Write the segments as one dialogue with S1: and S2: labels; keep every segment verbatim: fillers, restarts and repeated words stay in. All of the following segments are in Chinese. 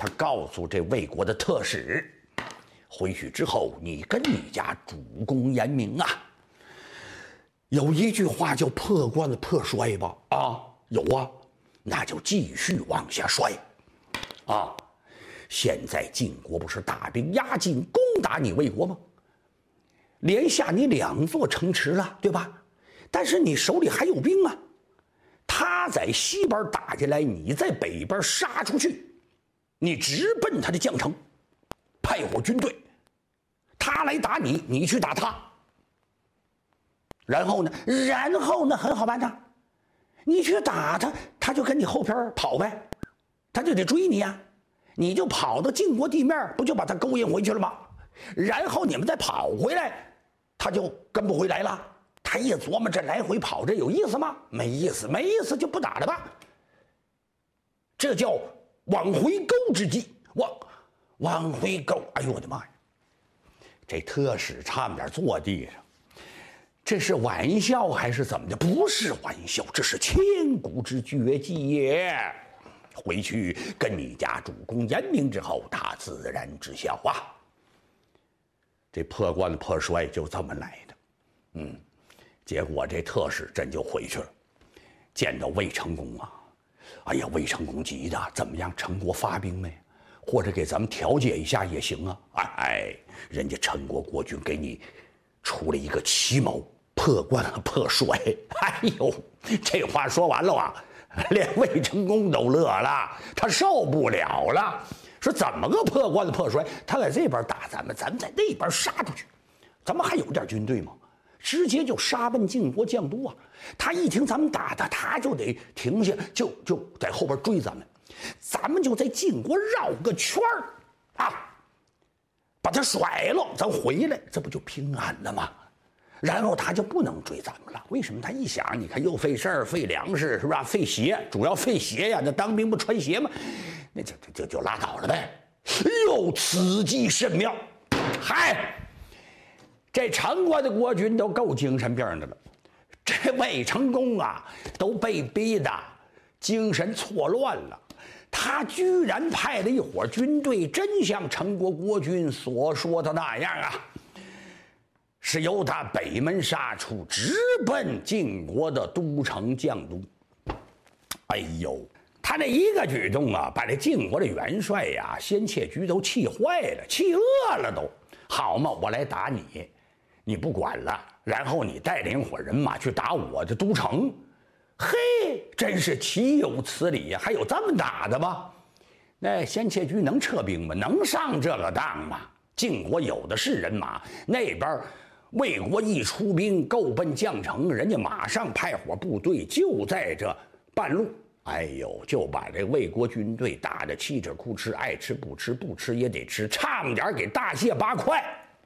S1: 他告诉这魏国的特使，回去之后你跟你家主公言明啊。有一句话叫破罐子破摔吧？啊，有啊，那就继续往下摔。啊，现在晋国不是大兵压境攻打你魏国吗？连下你两座城池了，对吧？但是你手里还有兵啊。他在西边打进来，你在北边杀出去，你直奔他的绛城，派我军队，他来打你，你去打他。然后呢？然后呢？很好办呐，你去打他，他就跟你后边跑呗，他就得追你呀，你就跑到晋国地面，不就把他勾引回去了吗？然后你们再跑回来，他就跟不回来了。他一琢磨，这来回跑这有意思吗？没意思，没意思就不打了吧。这叫往回勾之计。往往回勾，哎呦我的妈呀！这特使差点坐地上。这是玩笑还是怎么的？不是玩笑，这是千古之绝技也。回去跟你家主公言明之后，他自然知晓啊。这破罐子破摔就这么来的，嗯。结果这特使真就回去了，见到魏成功啊，哎呀，魏成功急的怎么样？陈国发兵没？或者给咱们调解一下也行啊！哎，人家陈国国君给你出了一个奇谋，破罐子破摔。哎呦，这话说完了啊，连魏成功都乐了，他受不了了，说怎么个破罐子破摔？他在这边打咱们，咱们在那边杀出去，咱们还有点军队吗？直接就杀奔晋国绛都啊！他一听咱们打他，他就得停下，就就在后边追咱们。咱们就在晋国绕个圈儿啊，把他甩了，咱回来，这不就平安了吗？然后他就不能追咱们了。为什么？他一想，你看又费事儿、费粮食，是吧？费鞋，主要费鞋呀。那当兵不穿鞋吗？那就就就就拉倒了呗。哎呦，此计甚妙！嗨。这陈国的国君都够精神病的了，这魏成功啊都被逼得精神错乱了。他居然派了一伙军队，真像陈国国君所说的那样啊，是由他北门杀出，直奔晋国的都城绛都。哎呦，他这一个举动啊，把这晋国的元帅呀、啊、先切居都气坏了，气饿了都。好嘛，我来打你。你不管了，然后你带领伙人马去打我的都城，嘿，真是岂有此理呀！还有这么打的吗？那先切居能撤兵吗？能上这个当吗？晋国有的是人马，那边魏国一出兵够奔绛城，人家马上派伙部队就在这半路，哎呦，就把这魏国军队打得气着哭哧，爱吃不吃，不吃也得吃，差点给大卸八块。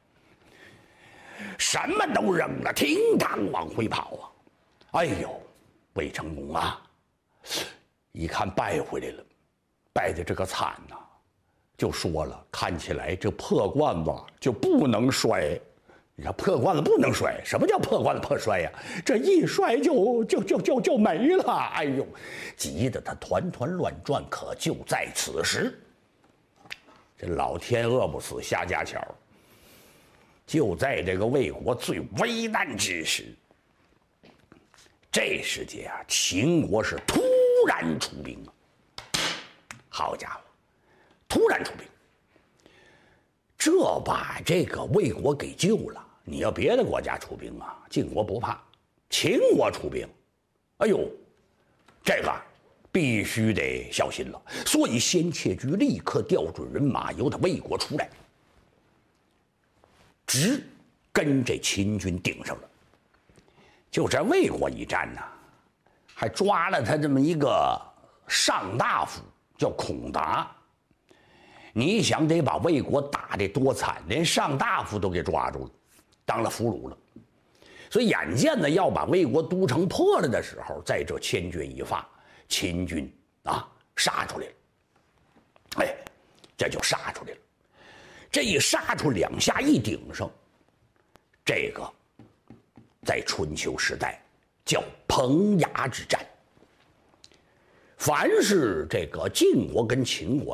S1: 什么都扔了，停当往回跑啊！哎呦，魏成功啊，一看败回来了，败的这个惨呐、啊，就说了，看起来这破罐子就不能摔。你看破罐子不能摔，什么叫破罐子破摔呀？这一摔就就就就就没了！哎呦，急得他团团乱转。可就在此时，这老天饿不死瞎家巧。就在这个魏国最危难之时，这时节啊，秦国是突然出兵啊！好家伙，突然出兵，这把这个魏国给救了。你要别的国家出兵啊，晋国不怕，秦国出兵，哎呦，这个必须得小心了。所以先切居立刻调准人马，由他魏国出来。直跟这秦军顶上了。就这魏国一战呢、啊，还抓了他这么一个上大夫，叫孔达。你想得把魏国打得多惨，连上大夫都给抓住了，当了俘虏了。所以眼见呢要把魏国都城破了的时候，在这千钧一发，秦军啊杀出来了。哎，这就杀出来了。这一杀出两下一顶上，这个在春秋时代叫彭衙之战。凡是这个晋国跟秦国